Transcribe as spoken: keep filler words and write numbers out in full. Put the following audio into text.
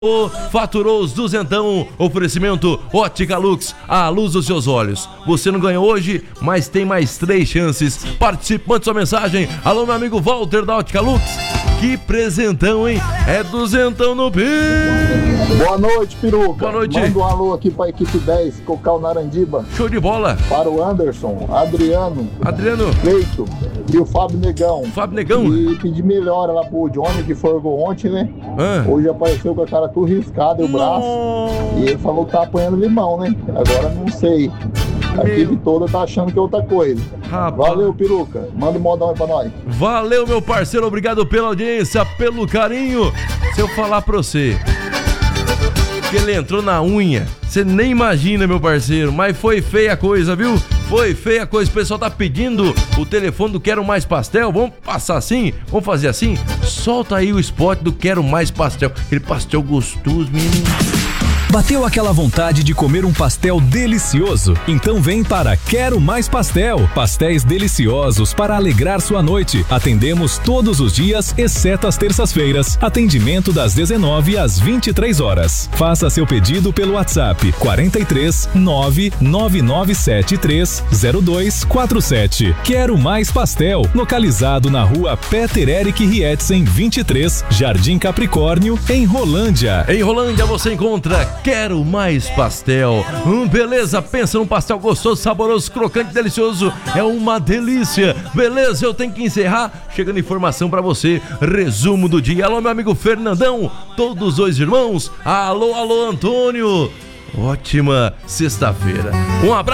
Faturou os duzentão, oferecimento Ótica Lux, a luz dos seus olhos. Você não ganhou hoje, mas tem mais três chances. Participe, mande sua mensagem. Alô, meu amigo Walter da Ótica Lux. Que presentão, hein? É duzentão no PIN. Boa noite, Peruca. Boa noite. Manda um alô aqui pra equipe dez, Cocal Narandiba. Show de bola. Para o Anderson, Adriano, Adriano, Cleito e o Fábio Negão. Fábio Negão. E pedir melhora lá pro Johnny, que forgou ontem, né? Ah. Hoje apareceu com a cara tudo riscada e o braço. Não. E ele falou que tá apanhando limão, né? Agora não sei. A Meu. equipe toda tá achando que é outra coisa. Rapaz. Valeu, Peruca. Manda um modão aí pra nós. Valeu, meu parceiro. Obrigado pela audiência, pelo carinho. Se eu falar pra você que ele entrou na unha, você nem imagina, meu parceiro. Mas foi feia a coisa, viu? Foi feia a coisa. O pessoal tá pedindo o telefone do Quero Mais Pastel. Vamos passar assim? Vamos fazer assim? Solta aí o spot do Quero Mais Pastel. Aquele pastel gostoso, menino. Bateu aquela vontade de comer um pastel delicioso? Então vem para Quero Mais Pastel. Pastéis deliciosos para alegrar sua noite. Atendemos todos os dias, exceto as terças-feiras. Atendimento das dezenove às vinte e três horas. Faça seu pedido pelo WhatsApp quarenta e três, nove nove nove sete três, zero dois quatro sete. Quero Mais Pastel, localizado na rua Peter Eric Rietzen, vinte e três, Jardim Capricórnio, em Rolândia. Em Rolândia você encontra Quero Mais Pastel. Hum, beleza, pensa num pastel gostoso, saboroso, crocante, delicioso. É uma delícia. Beleza, eu tenho que encerrar. Chegando informação pra você. Resumo do dia. Alô, meu amigo Fernandão. Todos os irmãos. Alô, alô, Antônio. Ótima sexta-feira. Um abraço.